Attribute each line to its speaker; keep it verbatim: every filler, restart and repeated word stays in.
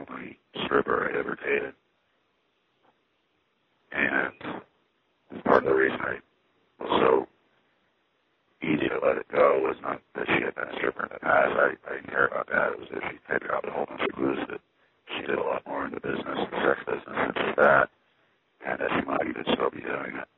Speaker 1: only stripper I'd ever dated. And part of the reason I was so easy to let it go was not that she had been a stripper in the past. I, I didn't care about that. It was that she picked up a whole bunch of clues that she did a lot more in the business, the sex business, than just that, and that she might even still be doing it.